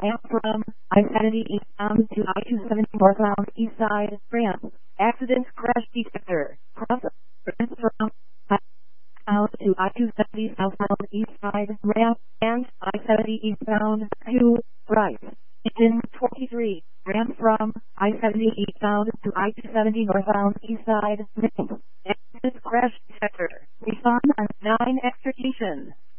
ramp from I-70 eastbound to I-270 northbound east side, ramp, accident crash detector, cross, ramp from out to I-270 southbound east side, ramp, and I-70 eastbound to right. Engine 23, ramp from I-70 eastbound to I-270 northbound east side, ramp, accident crash detector, respond on 9 extrication.